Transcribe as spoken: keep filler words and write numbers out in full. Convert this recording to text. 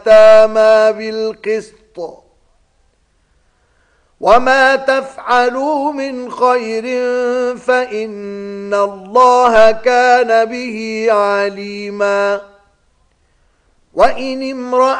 اليتامى بالقسط وما تفعلوا من خير فإن الله كان به عليما وإن امرأة